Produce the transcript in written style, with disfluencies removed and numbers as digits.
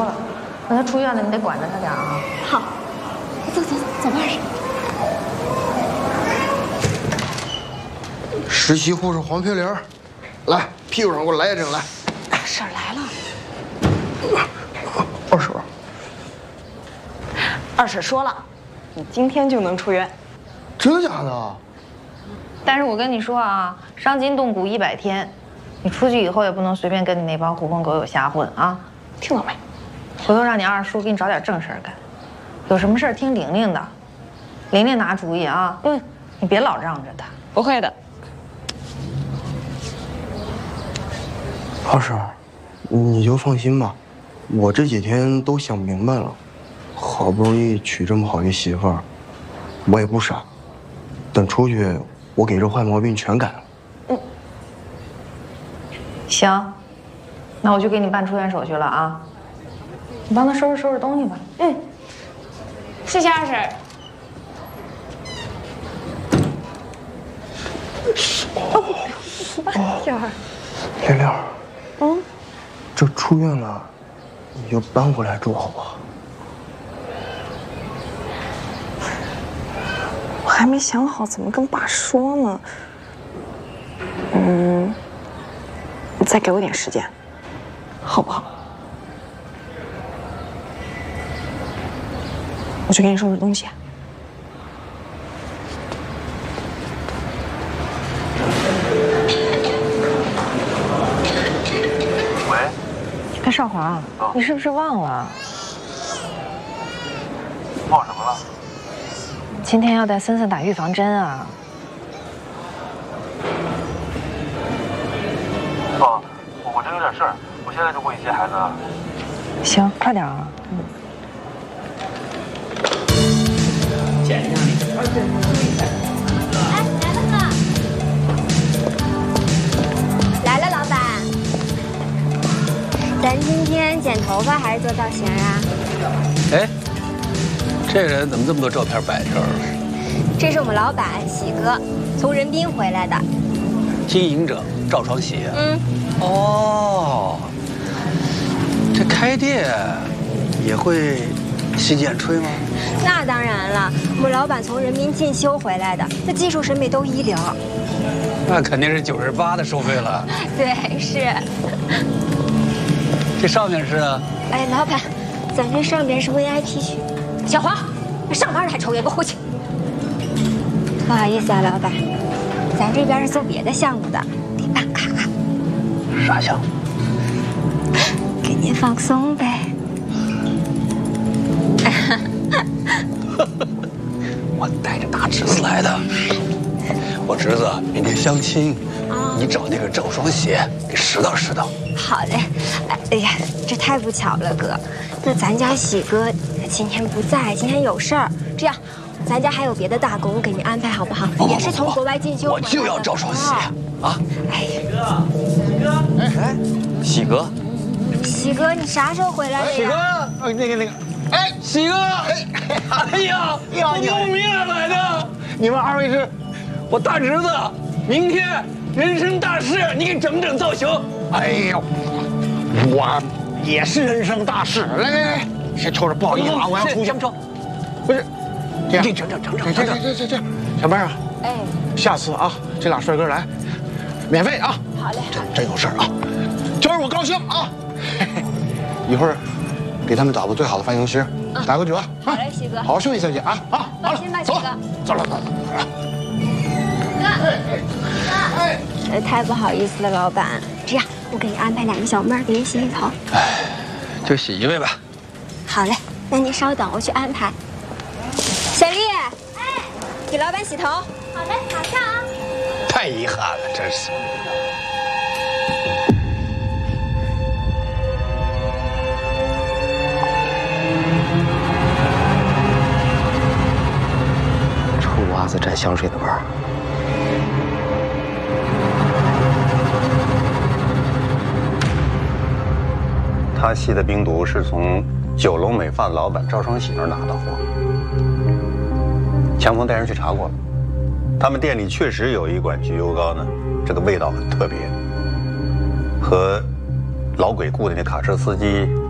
了，等他出院了，你得管着他点啊。 好，走走走吧，二婶。 实习护士黄培玲，来，屁股上给我来一针来。 二婶来了。 二婶， 二婶说了，你今天就能出院。 真的假的？ 但是我跟你说啊，伤筋动骨100天，你出去以后也不能随便跟你那帮狐朋狗友瞎混啊！ 听到没？ 回头让你二叔给你找点正事儿干，有什么事儿听玲玲的，玲玲拿主意啊。你别老让着她。 不会的。 二婶，你就放心吧，我这几天都想明白了，好不容易娶这么好一媳妇儿，我也不傻，等出去我给这坏毛病全改了。 行，那我就给你办出院手续了啊。你帮他收拾收拾东西吧。 谢谢二婶。 这会儿， 玲玲，这出院了，你就搬回来住好不好？ 我还没想好怎么跟爸说呢。你再给我点时间，好不好？我去给你收拾东西。 哎，少华，你是不是忘了？ 忘什么了？ 今天要带森森打预防针啊。 爸，我这有点事儿，我现在就过去接孩子。 行，快点啊。 检查你。 来了，老板。咱今天剪头发还是做造型啊？ 哎，这个人怎么这么多照片摆这儿？ 这是我们老板喜哥，从仁滨回来的。 经营者赵双喜。哦，这开店也会洗剪吹吗？ 那当然了，我们老板从仁滨进修回来的，那技术审美都一流。 那肯定是98的收费了。 对，是。 这上面是？ 哎，老板，咱这上边是 VIP 区。小黄，上班了还抽烟，给我回去。不好意思啊，老板，咱这边是做别的项目的，得办卡。 啥项目？ 给您放松呗。 我带着大侄子来的，我侄子明天相亲，你找那个赵双喜给拾掇拾掇。 好嘞。哎呀，这太不巧了，哥。那咱家喜哥今天不在，今天有事儿。这样，咱家还有别的大工，给您安排好不好？也是从国外进修回来的。 我就要赵双喜啊！ 哎， 喜哥， 喜哥，你啥时候回来的呀？ 喜哥，那个，哎， 喜哥，哎呀，我慕名而来的。 你们二位是？ 我大侄子，明天人生大事，你给整整造型。 哎呦，我也是人生大事。来，先抽着，不好意思啊，我要出去。 什么抽？ 不是，这样，这，小妹啊， 哎， 下次啊，这俩帅哥来，免费啊。 好嘞， 真有事儿啊，就是我高兴啊。一会儿给他们找个最好的发型师，打个折。 好嘞，喜哥， 好好休息休息啊。好， 放心吧，喜哥。 走了。 太不好意思了，老板。这样，我给你安排2个小妹儿给你洗洗头。 哎，就洗一位吧。 好嘞，那您稍等，我去安排。小丽，哎，给老板洗头。好嘞，马上啊。 太遗憾了，真是。 臭袜子沾香水的味儿。 他吸的冰毒是从九龙美发老板赵双喜那儿拿的货。强峰带人去查过了，他们店里确实有一管焗油膏呢，这个味道很特别，和老鬼雇的那卡车司机